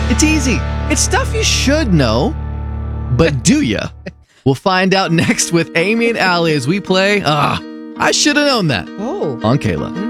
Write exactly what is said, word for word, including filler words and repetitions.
It's easy. It's stuff you should know, but do ya? We'll find out next with Amy and Allie as we play, ah, I should have known that. Oh. On Kayla.